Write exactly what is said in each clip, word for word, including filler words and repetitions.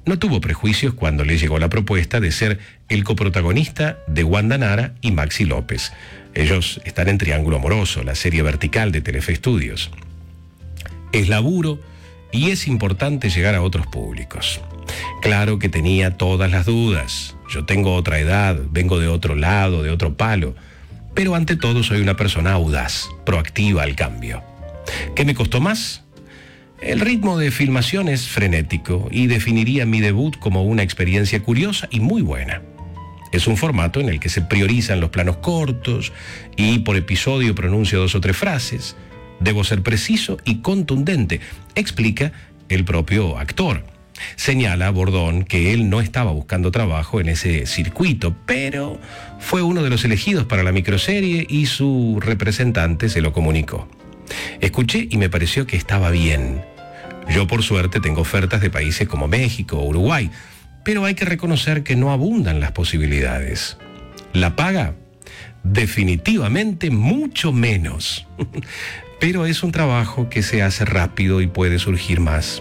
no tuvo prejuicios cuando le llegó la propuesta de ser el coprotagonista de Wanda Nara y Maxi López. Ellos están en Triángulo Amoroso, la serie vertical de Telefe Estudios. Es laburo y es importante llegar a otros públicos. Claro que tenía todas las dudas. Yo tengo otra edad, vengo de otro lado, de otro palo, pero ante todo soy una persona audaz, proactiva al cambio. ¿Qué me costó más? El ritmo de filmación es frenético y definiría mi debut como una experiencia curiosa y muy buena. Es un formato en el que se priorizan los planos cortos y por episodio pronuncio dos o tres frases. Debo ser preciso y contundente, explica el propio actor. Señala Bordón que él no estaba buscando trabajo en ese circuito, pero fue uno de los elegidos para la microserie y su representante se lo comunicó. Escuché y me pareció que estaba bien. Yo por suerte tengo ofertas de países como México o Uruguay, pero hay que reconocer que no abundan las posibilidades. ¿La paga? Definitivamente mucho menos. Pero es un trabajo que se hace rápido y puede surgir más.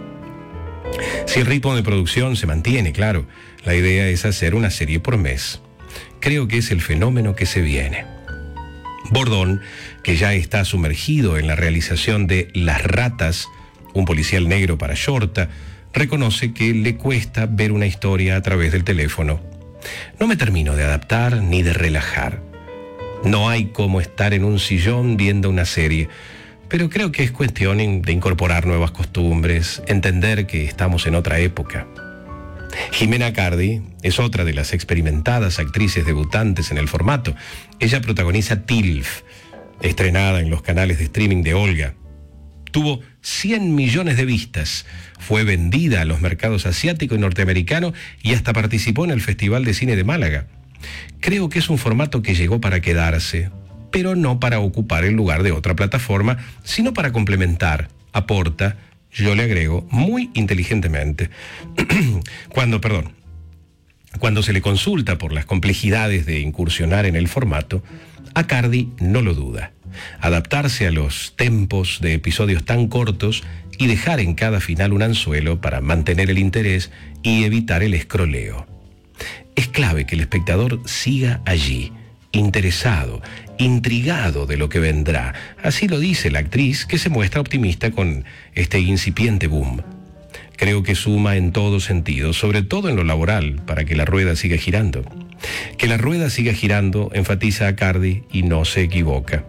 Si el ritmo de producción se mantiene, claro, la idea es hacer una serie por mes. Creo que es el fenómeno que se viene. Bordón, que ya está sumergido en la realización de Las Ratas, un policial negro para Shorta, reconoce que le cuesta ver una historia a través del teléfono. No me termino de adaptar ni de relajar. No hay como estar en un sillón viendo una serie, pero creo que es cuestión de incorporar nuevas costumbres, entender que estamos en otra época. Jimena Cardi es otra de las experimentadas actrices debutantes en el formato. Ella protagoniza TILF, estrenada en los canales de streaming de Olga. Tuvo cien millones de vistas, fue vendida a los mercados asiático y norteamericano y hasta participó en el Festival de Cine de Málaga. Creo que es un formato que llegó para quedarse, pero no para ocupar el lugar de otra plataforma, sino para complementar, aporta, yo le agrego, muy inteligentemente. Cuando, perdón, cuando se le consulta por las complejidades de incursionar en el formato, a Cardi no lo duda. Adaptarse a los tempos de episodios tan cortos y dejar en cada final un anzuelo para mantener el interés y evitar el escroleo. Es clave que el espectador siga allí, interesado, intrigado de lo que vendrá. Así lo dice la actriz, que se muestra optimista con este incipiente boom. Creo que suma en todo sentido, sobre todo en lo laboral, para que la rueda siga girando. Que la rueda siga girando, enfatiza a Cardi y no se equivoca.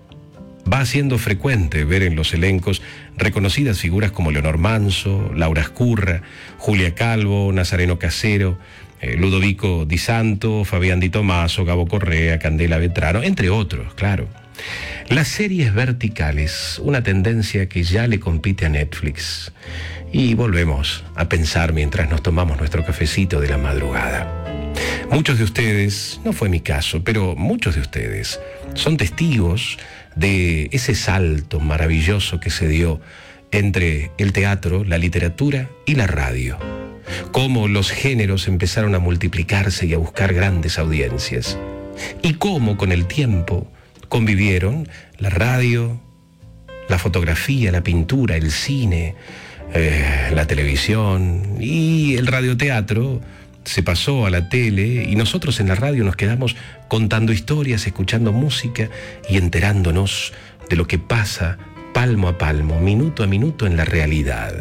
Va siendo frecuente ver en los elencos reconocidas figuras como Leonor Manso, Laura Escurra, Julia Calvo, Nazareno Casero, eh, Ludovico Di Santo, Fabián Di Tomaso, Gabo Correa, Candela Vetrano, entre otros, claro. Las series verticales, una tendencia que ya le compite a Netflix. Y volvemos a pensar mientras nos tomamos nuestro cafecito de la madrugada. Muchos de ustedes, no fue mi caso, pero muchos de ustedes son testigos de ese salto maravilloso que se dio entre el teatro, la literatura y la radio. Cómo los géneros empezaron a multiplicarse y a buscar grandes audiencias. Y cómo con el tiempo convivieron la radio, la fotografía, la pintura, el cine, eh, la televisión y el radioteatro. Se pasó a la tele y nosotros en la radio nos quedamos contando historias, escuchando música y enterándonos de lo que pasa palmo a palmo, minuto a minuto en la realidad.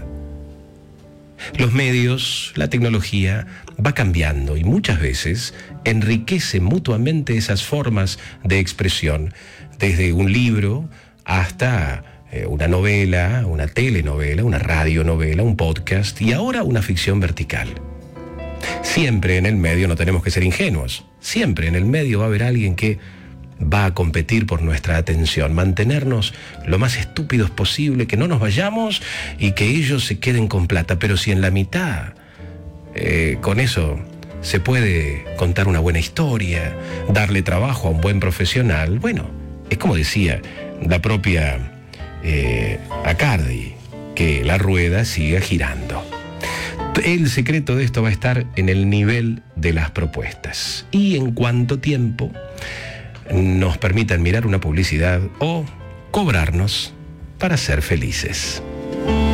Los medios, la tecnología va cambiando y muchas veces enriquece mutuamente esas formas de expresión, desde un libro hasta eh, una novela, una telenovela, una radionovela, un podcast y ahora una ficción vertical. Siempre en el medio no tenemos que ser ingenuos. Siempre en el medio va a haber alguien que va a competir por nuestra atención, mantenernos lo más estúpidos posible, que no nos vayamos y que ellos se queden con plata. Pero si en la mitad, eh, con eso se puede contar una buena historia, darle trabajo a un buen profesional, bueno, es como decía la propia eh, Acardi, que la rueda siga girando. El secreto de esto va a estar en el nivel de las propuestas y en cuánto tiempo nos permitan mirar una publicidad o cobrarnos para ser felices.